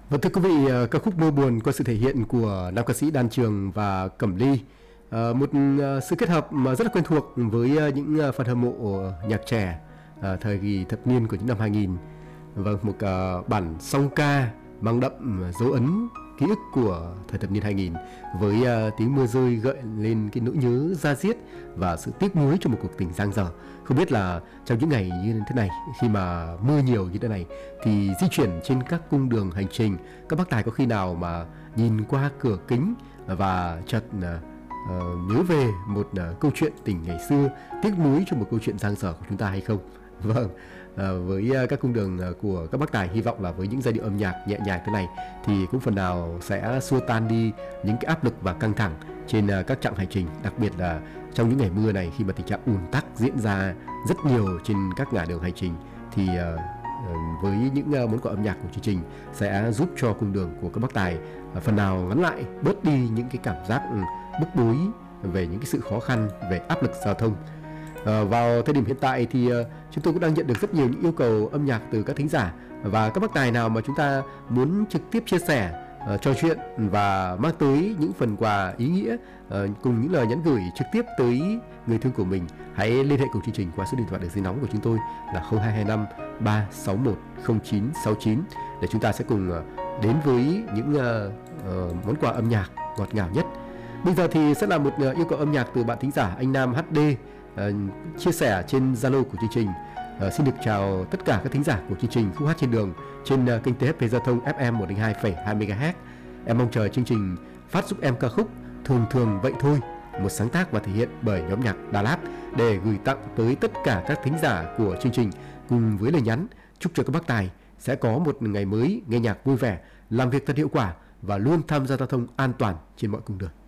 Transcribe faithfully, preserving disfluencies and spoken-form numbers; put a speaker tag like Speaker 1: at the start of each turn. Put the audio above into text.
Speaker 1: Vâng, thưa quý vị, ờ, ca khúc Mưa Buồn qua sự thể hiện của nam ca sĩ Đan Trường và Cẩm Ly, Ờ, một ờ, sự kết hợp mà rất là quen thuộc với ờ, những ờ, fan hâm mộ nhạc trẻ ờ, thời kỳ thập niên của những năm hai nghìn. Vâng, một ờ, bản song ca mang đậm dấu ấn ký ức của thời thập niên hai nghìn, với ờ, tiếng mưa rơi gợi lên cái nỗi nhớ da diết và sự tiếc nuối cho một cuộc tình dang dở. Không biết là trong những ngày như thế này, khi mà mưa nhiều như thế này, thì di chuyển trên các cung đường hành trình, các bác tài có khi nào mà nhìn qua cửa kính và chợt ờ, ờ, nhớ về một ờ, câu chuyện tình ngày xưa, tiếc nuối cho một câu chuyện dang dở của chúng ta hay không? Vâng, ờ, với ờ, các cung đường ờ, của các bác tài, hy vọng là với những giai điệu âm nhạc nhẹ nhàng thế này thì cũng phần nào sẽ xua tan đi những cái áp lực và căng thẳng trên ờ, các chặng hành trình, đặc biệt là trong những ngày mưa này, khi mà tình trạng ùn tắc diễn ra rất nhiều trên các ngả đường hành trình, thì ờ, ờ, với những ờ, món quà âm nhạc của chương trình sẽ giúp cho cung đường của các bác tài ờ, phần nào ngắn lại, bớt đi những cái cảm giác ừ, bức bối về những cái sự khó khăn về áp lực giao thông. Ờ, vào thời điểm hiện tại thì ờ, chúng tôi cũng đang nhận được rất nhiều những yêu cầu âm nhạc từ các thính giả, và các bác tài nào mà chúng ta muốn trực tiếp chia sẻ, ờ, trò chuyện và mang tới những phần quà ý nghĩa, ờ, cùng những lời nhắn gửi trực tiếp tới người thương của mình, hãy liên hệ cùng chương trình qua số điện thoại đường dây nóng của chúng tôi là không hai hai năm ba sáu một không chín sáu chín, để chúng ta sẽ cùng ờ, đến với những ờ, ờ, món quà âm nhạc ngọt ngào nhất. Bây giờ thì sẽ là một ờ, yêu cầu âm nhạc từ bạn thính giả anh Nam hát đê, ờ, chia sẻ trên Zalo của chương trình. Ờ, xin được chào tất cả các thính giả của chương trình Khúc Hát Trên Đường trên ờ, kênh tê ép pê Giao thông ép em một không hai phẩy hai mê ga héc. Em mong chờ chương trình phát giúp em ca khúc Thường Thường Vậy Thôi, một sáng tác và thể hiện bởi nhóm nhạc Đà Lạt, để gửi tặng tới tất cả các thính giả của chương trình, cùng với lời nhắn chúc cho các bác tài sẽ có một ngày mới nghe nhạc vui vẻ, làm việc thật hiệu quả và luôn tham gia giao thông an toàn trên mọi cung đường.